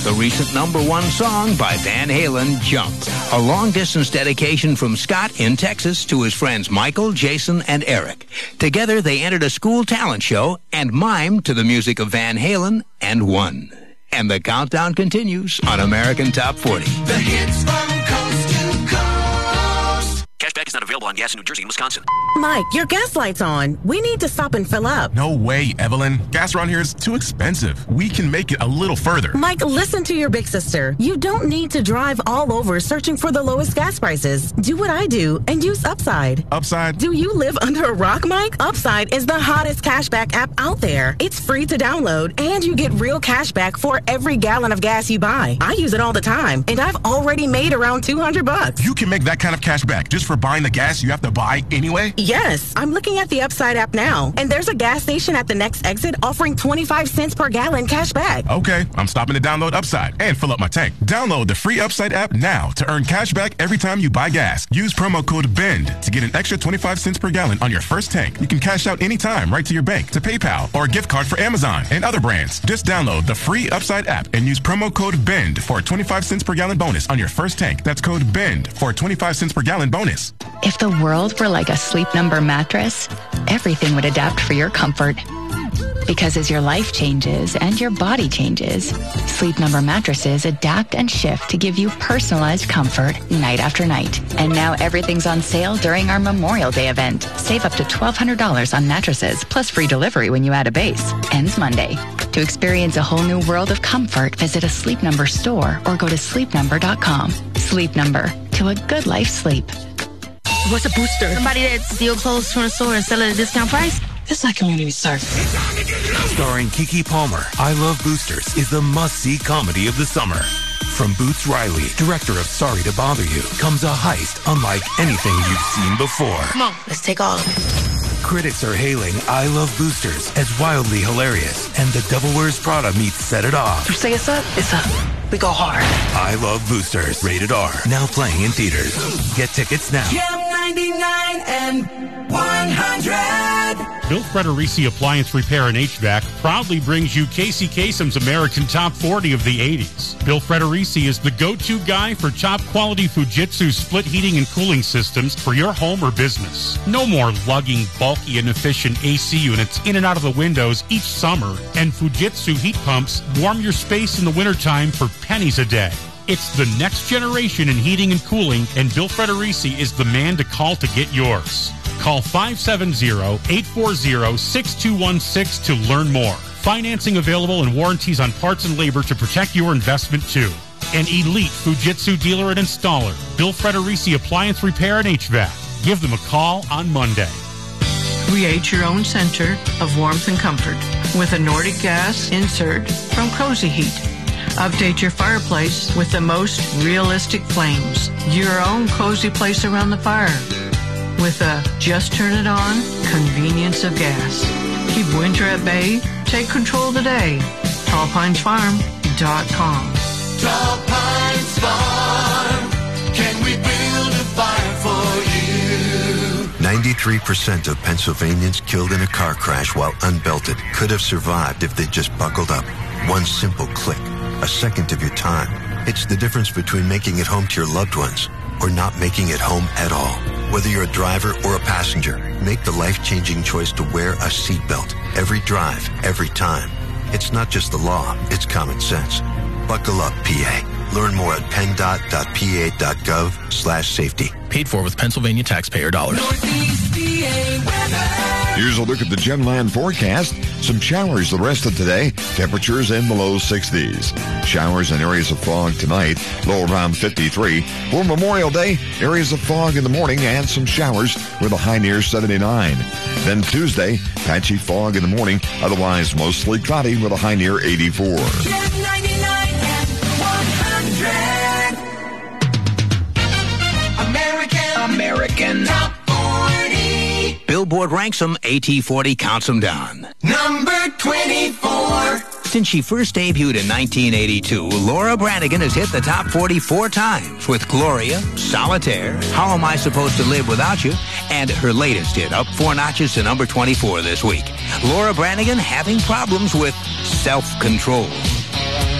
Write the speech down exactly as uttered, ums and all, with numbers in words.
The recent number one song by Van Halen, Jump. A long-distance dedication from Scott in Texas to his friends Michael, Jason, and Eric. Together, they entered a school talent show and mimed to the music of Van Halen and won. And the countdown continues on American Top forty. The hits from coast to coast. Cashback is not available on gas in New Jersey and Wisconsin. Mike, your gas light's on. We need to stop and fill up. No way, Evelyn. Gas around here is too expensive. We can make it a little further. Mike, listen to your big sister. You don't need to drive all over searching for the lowest gas prices. Do what I do and use Upside. Upside? Do you live under a rock, Mike? Upside is the hottest cashback app out there. It's free to download, and you get real cashback for every gallon of gas you buy. I use it all the time, and I've already made around two hundred bucks. You can make that kind of cashback just for buying the gas you have to buy anyway? Yes. I'm looking at the Upside app now, and there's a gas station at the next exit offering twenty-five cents per gallon cash back. Okay, I'm stopping to download Upside and fill up my tank. Download the free Upside app now to earn cash back every time you buy gas. Use promo code BEND to get an extra twenty-five cents per gallon on your first tank. You can cash out anytime right to your bank, to PayPal, or a gift card for Amazon and other brands. Just download the free Upside app and use promo code BEND for a twenty-five cents per gallon bonus on your first tank. That's code BEND for a twenty-five cents per gallon bonus. If the world were like a Sleep Number mattress, everything would adapt for your comfort. Because as your life changes and your body changes, Sleep Number mattresses adapt and shift to give you personalized comfort night after night. And now everything's on sale during our Memorial Day event. Save up to twelve hundred dollars on mattresses, plus free delivery when you add a base. Ends Monday. To experience a whole new world of comfort, visit a Sleep Number store or go to sleep number dot com. Sleep Number. To a good life sleep. What's a booster? Somebody that steals clothes from the store and sell it at a discount price? It's like community service. Starring Keke Palmer, I Love Boosters is the must-see comedy of the summer. From Boots Riley, director of Sorry to Bother You, comes a heist unlike anything you've seen before. Come on, let's take off. Critics are hailing I Love Boosters as wildly hilarious, and The Devil Wears Prada meets Set It Off. You say it's up, it's up. We go hard. I Love Boosters, rated R, now playing in theaters. Get tickets now. Jam ninety-nine and one hundred. Bill Frederici Appliance Repair and H V A C proudly brings you Casey Kasem's American Top forty of the eighties. Bill Frederici is the go-to guy for top-quality Fujitsu split heating and cooling systems for your home or business. No more lugging bulky and inefficient A C units in and out of the windows each summer, and Fujitsu heat pumps warm your space in the wintertime for pennies a day. It's the next generation in heating and cooling, and Bill Frederici is the man to call to get yours. Call five seven zero, eight four zero, six two one six to learn more. Financing available and warranties on parts and labor to protect your investment, too. An elite Fujitsu dealer and installer, Bill Frederici Appliance Repair and H V A C. Give them a call on Monday. Create your own center of warmth and comfort with a Nordic gas insert from Cozy Heat. Update your fireplace with the most realistic flames. Your own cozy place around the fire. With a just turn it on convenience of gas. Keep winter at bay. Take control today. tall pines farm dot com. Tall Pines Farm. Can we build a fire for you? ninety-three percent of Pennsylvanians killed in a car crash while unbelted could have survived if they just buckled up. One simple click, a second of your time. It's the difference between making it home to your loved ones or not making it home at all. Whether you're a driver or a passenger, make the life-changing choice to wear a seatbelt every drive, every time. It's not just the law, it's common sense. Buckle up, P A. Learn more at pendot dot p a dot gov slash safety. Paid for with Pennsylvania taxpayer dollars. Northeast P A weather. Here's a look at the Gemland forecast. Some showers the rest of today. Temperatures in the low sixties. Showers and areas of fog tonight. Low around fifty-three. For Memorial Day, areas of fog in the morning and some showers with a high near seventy-nine. Then Tuesday, patchy fog in the morning. Otherwise, mostly cloudy with a high near eighty-four. Jam ninety-nine and one hundred. American, American Top forty. Billboard ranks them, A T forty counts them down. Number twenty-four. Since she first debuted in nineteen eighty-two, Laura Branigan has hit the top forty four times with Gloria, Solitaire, How Am I Supposed to Live Without You, and her latest hit, up four notches to number twenty-four this week. Laura Branigan having problems with self-control.